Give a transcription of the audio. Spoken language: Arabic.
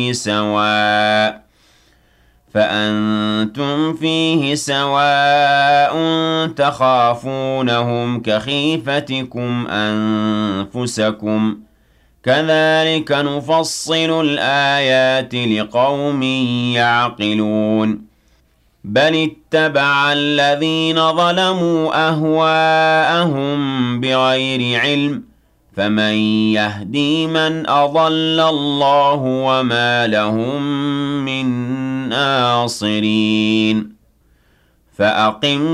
سواء فأنتم فيه سواء تخافونهم كخيفتكم أنفسكم كذلك نفصل الآيات لقوم يعقلون بل اتبع الذين ظلموا أهواءهم بغير علم فمن يهدي من أضل الله وما لهم من ناصرين فأقم